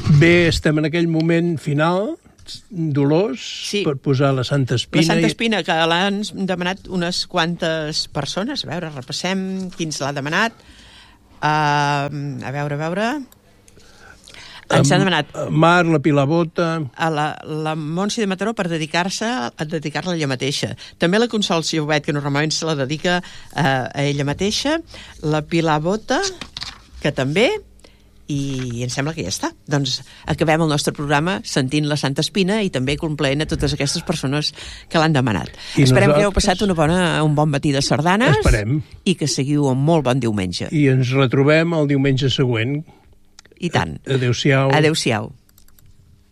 Bé, estem en aquell moment final, Dolors, Sí. per posar la Santa Espina. La Santa Espina, que l'han demanat unes quantes persones. A veure, repassem quins l'ha demanat. A veure... Ens han demanat Mar, la Pilabota... a la Montse de Mataró per dedicar-la a ella mateixa. També la Consol Siobet, que normalment se la dedica a ella mateixa. La Pilar Bota, que també... I em sembla que ja està. Doncs acabem el nostre programa sentint la Santa Espina i també complaent a totes aquestes persones que l'han demanat. Esperem que heu passat un bon matí de sardanes. Esperem. I que seguiu un molt bon diumenge. I ens retrobem el diumenge següent. I tant. Adéu-siau. Adéu-siau.